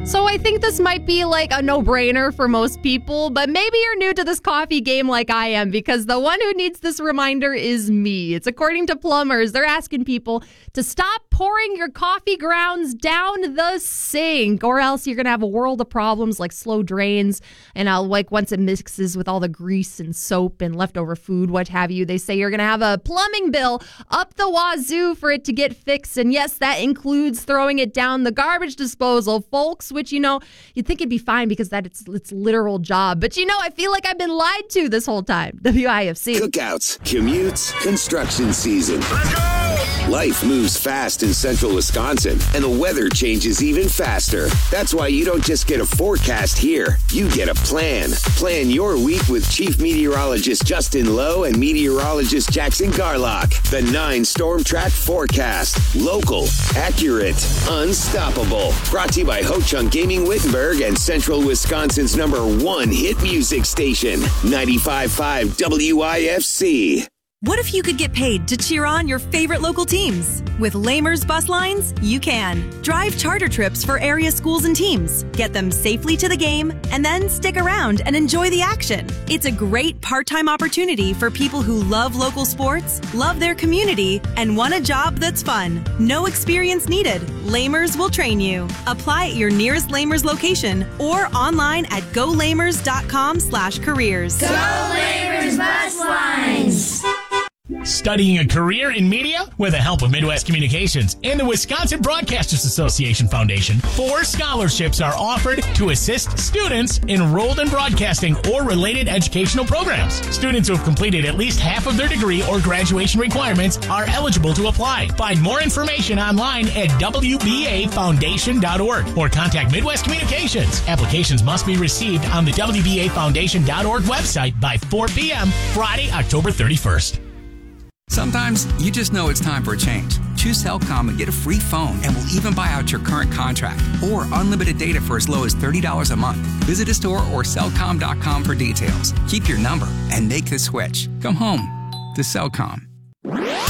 So I think this might be like a no-brainer for most people, but maybe you're new to this coffee game like I am, because the one who needs this reminder is me. It's according to plumbers. They're asking people to stop pouring your coffee grounds down the sink, or else you're going to have a world of problems like slow drains. And like once it mixes with all the grease and soap and leftover food, what have you, they say you're going to have a plumbing bill up the wazoo for it to get fixed. And yes, that includes throwing it down the garbage disposal, folks, which, you'd think it'd be fine because it's literal job. But, I feel like I've been lied to this whole time. WIFC. Cookouts, commutes, construction season. Let's go! Life moves fast in central Wisconsin, and the weather changes even faster. That's why you don't just get a forecast here. You get a plan. Plan your week with Chief Meteorologist Justin Lowe and Meteorologist Jackson Garlock. The 9 Storm Track Forecast. Local, accurate, unstoppable. Brought to you by Ho-Chunk Gaming Wittenberg and Central Wisconsin's #1 hit music station, 95.5 WIFC. What if you could get paid to cheer on your favorite local teams? With Lamers Bus Lines, you can. Drive charter trips for area schools and teams. Get them safely to the game, and then stick around and enjoy the action. It's a great part-time opportunity for people who love local sports, love their community, and want a job that's fun. No experience needed. Lamers will train you. Apply at your nearest Lamers location or online at golamers.com/careers. Go Lamers Bus Lines! Studying a career in media? With the help of Midwest Communications and the Wisconsin Broadcasters Association Foundation, 4 scholarships are offered to assist students enrolled in broadcasting or related educational programs. Students who have completed at least half of their degree or graduation requirements are eligible to apply. Find more information online at WBAFoundation.org or contact Midwest Communications. Applications must be received on the WBAFoundation.org website by 4 p.m. Friday, October 31st. Sometimes you just know it's time for a change. Choose Cellcom and get a free phone, and we'll even buy out your current contract or unlimited data for as low as $30 a month. Visit a store or Cellcom.com for details. Keep your number and make the switch. Come home to Cellcom.